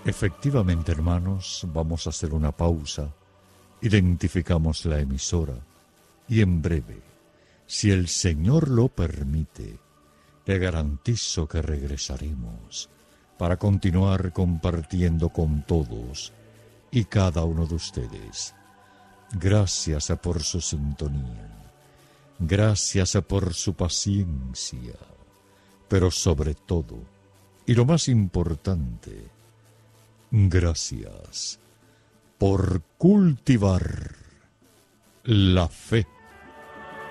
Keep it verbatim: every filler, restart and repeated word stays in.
Efectivamente, hermanos, vamos a hacer una pausa, identificamos la emisora y en breve, si el Señor lo permite, le garantizo que regresaremos para continuar compartiendo con todos y cada uno de ustedes. Gracias por su sintonía, gracias por su paciencia, pero sobre todo, y lo más importante, gracias por cultivar la fe.